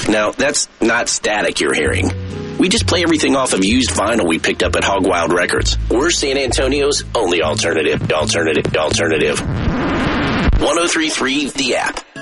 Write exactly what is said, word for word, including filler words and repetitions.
Now, that's not static you're hearing. We just play everything off of used vinyl we picked up at Hog Wild Records. We're San Antonio's only alternative. Alternative. Alternative. one oh three point three The App.